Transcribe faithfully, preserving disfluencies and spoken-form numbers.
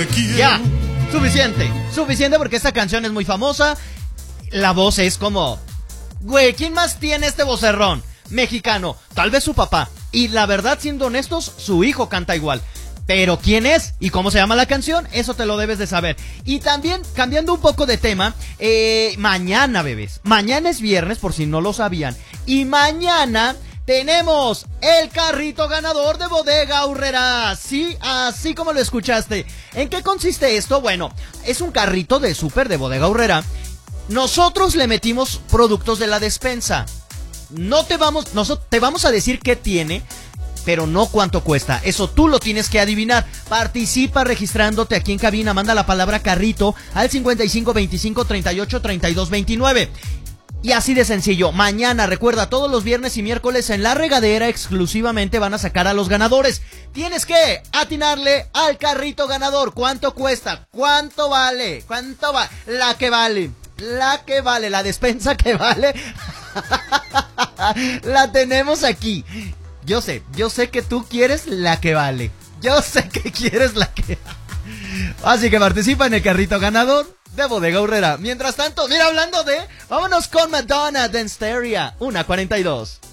te quiero. Ya, suficiente, suficiente porque esta canción es muy famosa. La voz es como... Güey, ¿quién más tiene este vocerrón? Mexicano, tal vez su papá. Y la verdad, siendo honestos, su hijo canta igual. Pero ¿quién es? ¿Y cómo se llama la canción? Eso te lo debes de saber. Y también, cambiando un poco de tema, eh, mañana, bebés, mañana es viernes, por si no lo sabían. Y mañana tenemos el carrito ganador de Bodega Aurrerá. Sí, así como lo escuchaste. ¿En qué consiste esto? Bueno, es un carrito de súper de Bodega Aurrerá. Nosotros le metimos productos de la despensa. No te vamos, nosotros te vamos a decir qué tiene, pero no cuánto cuesta. Eso tú lo tienes que adivinar. Participa registrándote aquí en cabina. Manda la palabra carrito al cincuenta y cinco veinticinco treinta y ocho treinta y dos veintinueve. Y así de sencillo. Mañana, recuerda, todos los viernes y miércoles en La Regadera exclusivamente van a sacar a los ganadores. Tienes que atinarle al carrito ganador. ¿Cuánto cuesta? ¿Cuánto vale? ¿Cuánto vale? La que vale. La que vale. La despensa que vale. La tenemos aquí. Yo sé, yo sé que tú quieres la que vale. Yo sé que quieres la que... Así que participa en el carrito ganador de Bodega Aurrerá. Mientras tanto, mira, hablando de... Vámonos con Madonna, Danceteria, una cuarenta y dos.